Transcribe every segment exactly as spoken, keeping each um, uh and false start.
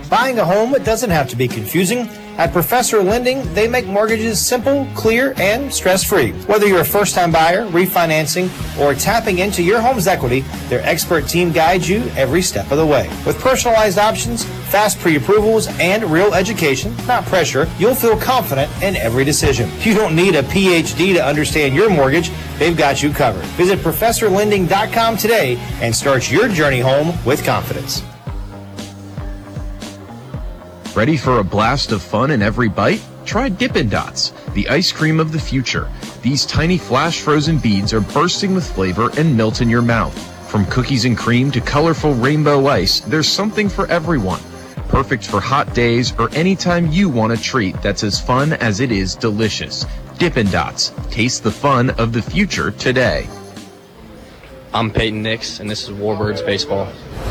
Buying a home doesn't have to be confusing. At Professor Lending, they make mortgages simple, clear, and stress-free. Whether you're a first-time buyer, refinancing, or tapping into your home's equity, their expert team guides you every step of the way. With personalized options, fast pre-approvals, and real education, not pressure, you'll feel confident in every decision. You don't need a P H D to understand your mortgage. They've got you covered. Visit professor lending dot com today and start your journey home with confidence. Ready for a blast of fun in every bite? Try Dippin' Dots, the ice cream of the future. These tiny flash frozen beads are bursting with flavor and melt in your mouth. From cookies and cream to colorful rainbow ice, there's something for everyone. Perfect for hot days or anytime you want a treat that's as fun as it is delicious. Dippin' Dots. Taste the fun of the future today. I'm Peyton Nix, and this is Warbirds Baseball.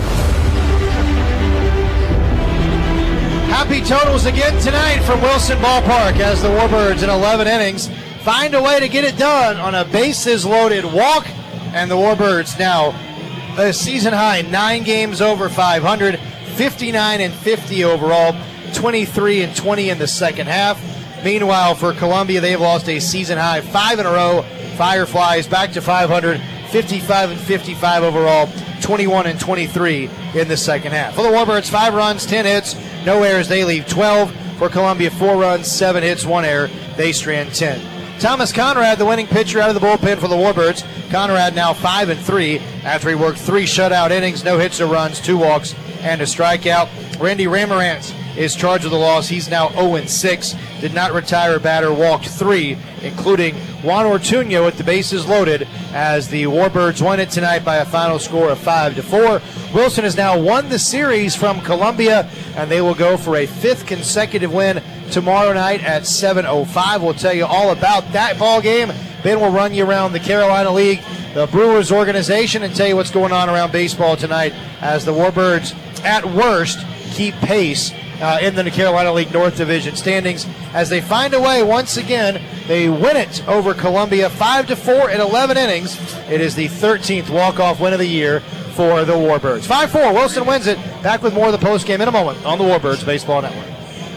Happy totals again tonight from Wilson Ballpark as the Warbirds in eleven innings find a way to get it done on a bases-loaded walk, and the Warbirds now a season high nine games over five hundred, fifty-nine and fifty overall, twenty-three and twenty in the second half. Meanwhile, for Columbia, they've lost a season high five in a row. Fireflies back to five hundred, fifty-five and fifty-five overall, twenty-one and twenty-three in the second half. For the Warbirds, five runs, ten hits, no errors. They leave twelve. For Columbia, four runs, seven hits, one error. They strand ten. Thomas Conrad, the winning pitcher out of the bullpen for the Warbirds. Conrad now five and three after he worked three shutout innings, no hits or runs, two walks, and a strikeout. Randy Ramirez is charged with the loss. He's now oh and six. Did not retire a batter, walked three, including Juan Ortuño at the bases loaded as the Warbirds won it tonight by a final score of five to four. Wilson has now won the series from Columbia, and they will go for a fifth consecutive win tomorrow night at seven oh five. We'll tell you all about that ball game. Then we'll run you around the Carolina League, the Brewers organization, and tell you what's going on around baseball tonight as the Warbirds, at worst, keep pace uh, in the Carolina League North Division standings as they find a way once again. They win it over Columbia five to four in eleven innings. It is the thirteenth walk-off win of the year for the Warbirds. five four, Wilson wins it. Back with more of the postgame in a moment on the Warbirds Baseball Network.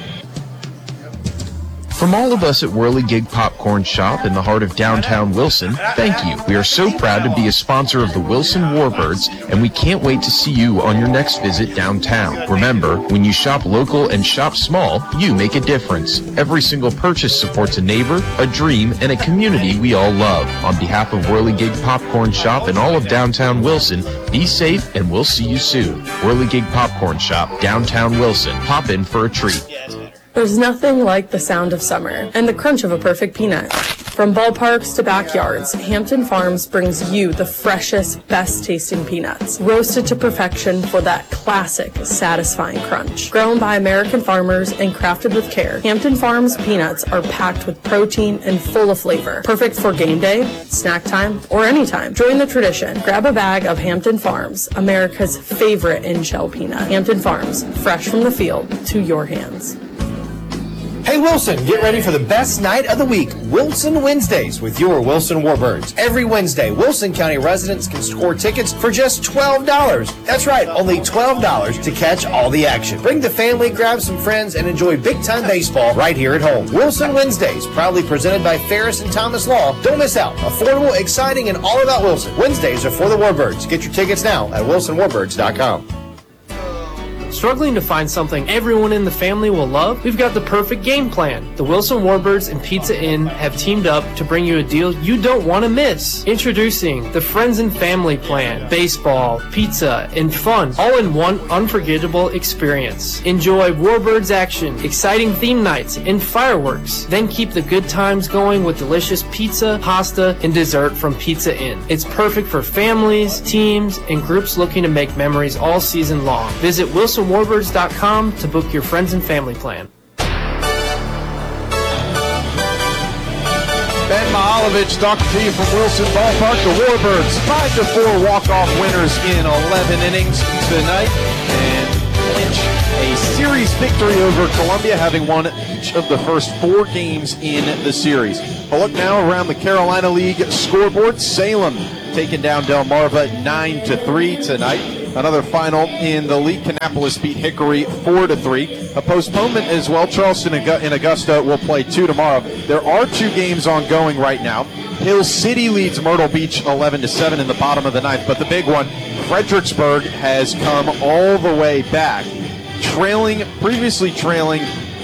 From all of us at Whirligig Popcorn Shop in the heart of downtown Wilson, thank you. We are so proud to be a sponsor of the Wilson Warbirds, and we can't wait to see you on your next visit downtown. Remember, when you shop local and shop small, you make a difference. Every single purchase supports a neighbor, a dream, and a community we all love. On behalf of Whirligig Popcorn Shop and all of downtown Wilson, be safe, and we'll see you soon. Whirligig Popcorn Shop, downtown Wilson. Pop in for a treat. There's nothing like the sound of summer and the crunch of a perfect peanut. From ballparks to backyards, Hampton Farms brings you the freshest, best-tasting peanuts, roasted to perfection for that classic, satisfying crunch. Grown by American farmers and crafted with care, Hampton Farms peanuts are packed with protein and full of flavor. Perfect for game day, snack time, or anytime. Join the tradition. Grab a bag of Hampton Farms, America's favorite in-shell peanut. Hampton Farms, fresh from the field to your hands. Hey Wilson, get ready for the best night of the week, Wilson Wednesdays, with your Wilson Warbirds. Every Wednesday, Wilson County residents can score tickets for just twelve dollars. That's right, only twelve dollars to catch all the action. Bring the family, grab some friends, and enjoy big-time baseball right here at home. Wilson Wednesdays, proudly presented by Ferris and Thomas Law. Don't miss out. Affordable, exciting, and all about Wilson. Wednesdays are for the Warbirds. Get your tickets now at wilson warbirds dot com. Struggling to find something everyone in the family will love? We've got the perfect game plan. The Wilson Warbirds and Pizza Inn have teamed up to bring you a deal you don't want to miss. Introducing the Friends and Family Plan. Baseball, pizza, and fun, all in one unforgettable experience. Enjoy Warbirds action, exciting theme nights, and fireworks. Then keep the good times going with delicious pizza, pasta, and dessert from Pizza Inn. It's perfect for families, teams, and groups looking to make memories all season long. Visit wilson warbirds dot com to book your friends and family plan. Ben Mihalovich talking to you from Wilson Ballpark. The Warbirds five to four walk-off winners in eleven innings tonight and clinch a series victory over Columbia, having won each of the first four games in the series. A look now around the Carolina League scoreboard. Salem taking down Delmarva nine to three tonight. Another final in the league, Kannapolis beat Hickory four to three. A postponement as well. Charleston and Augusta will play two tomorrow. There are two games ongoing right now. Hill City leads Myrtle Beach eleven to seven in the bottom of the ninth, but the big one, Fredericksburg has come all the way back, trailing, previously trailing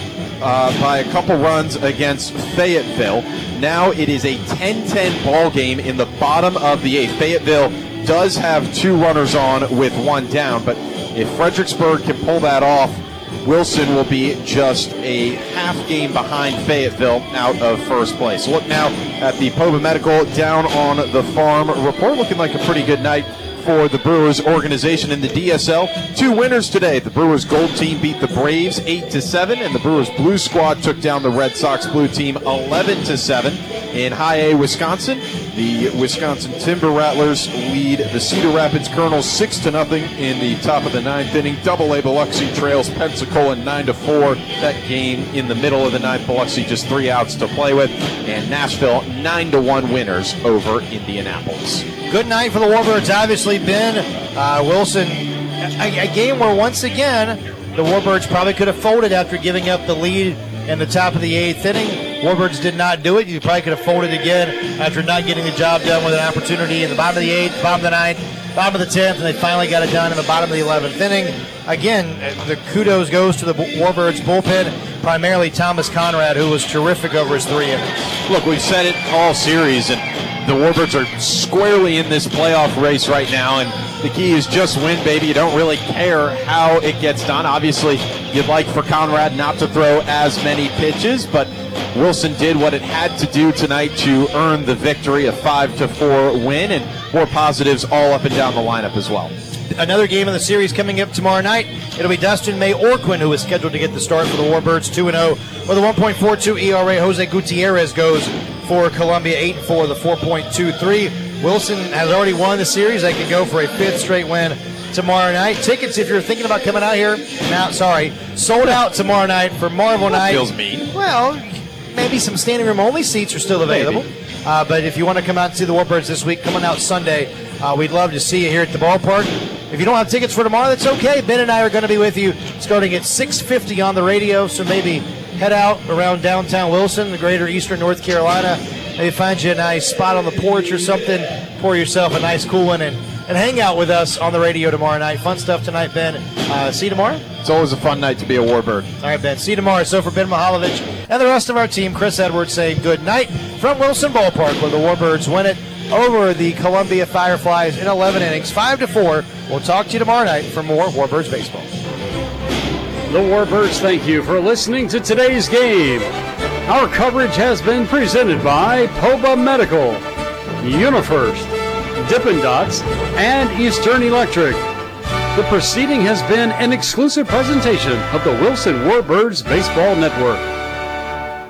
uh, by a couple runs against Fayetteville. Now it is a ten ten ball game in the bottom of the eighth. Fayetteville does have two runners on with one down, but if Fredericksburg can pull that off, Wilson will be just a half game behind Fayetteville out of first place. Look now at the Poba Medical Down on the Farm report. Looking like a pretty good night for the Brewers organization in the D S L. Two winners today. The Brewers Gold team beat the Braves eight to seven, and the Brewers Blue squad took down the Red Sox Blue team eleven to seven. In High A, Wisconsin, the Wisconsin Timber Rattlers lead the Cedar Rapids Colonels six to nothing in the top of the ninth inning. Double A, Biloxi trails Pensacola nine to four. That game in the middle of the ninth, Biloxi just three outs to play with, and Nashville nine to one winners over Indianapolis. Good night for the Warbirds, obviously, Ben. Uh, Wilson, a, a game where once again the Warbirds probably could have folded after giving up the lead in the top of the eighth inning. Warbirds did not do it. You probably could have folded again after not getting the job done with an opportunity in the bottom of the eighth, bottom of the ninth, bottom of the tenth, and they finally got it done in the bottom of the eleventh inning. Again, the kudos goes to the Warbirds bullpen, primarily Thomas Conrad, who was terrific over his three innings. Look, we've said it all series, and the Warbirds are squarely in this playoff race right now, and the key is just win, baby. You don't really care how it gets done. Obviously, you'd like for Conrad not to throw as many pitches, but Wilson did what it had to do tonight to earn the victory, a five to four win, and more positives all up and down the lineup as well. Another game in the series coming up tomorrow night. It'll be Dustin May Orquin who is scheduled to get the start for the Warbirds, two and oh with a one point four two E R A. Jose Gutierrez goes for Columbia, eight and four, the four point two three. Wilson has already won the series. They can go for a fifth straight win tomorrow night. Tickets, if you're thinking about coming out here, now sorry, sold out tomorrow night for Marvel That Night. feels mean. Well, maybe some standing room only seats are still available. Uh, but if you want to come out and see the Warbirds this week, coming out Sunday, uh, we'd love to see you here at the ballpark. If you don't have tickets for tomorrow, that's okay. Ben and I are going to be with you starting at six fifty on the radio, so maybe head out around downtown Wilson, the greater eastern North Carolina. Maybe find you a nice spot on the porch or something, pour yourself a nice cool one, and, and hang out with us on the radio tomorrow night. Fun stuff tonight, Ben. Uh, see you tomorrow? It's always a fun night to be a Warbird. All right, Ben. See you tomorrow. So for Ben Mihaljevic and the rest of our team, Chris Edwards saying good night from Wilson Ballpark, where the Warbirds win it over the Columbia Fireflies in eleven innings, five to four. We'll talk to you tomorrow night for more Warbirds baseball. The Warbirds thank you for listening to today's game. Our coverage has been presented by Poba Medical, UniFirst, Dippin' Dots, and Eastern Electric. The proceeding has been an exclusive presentation of the Wilson Warbirds Baseball Network.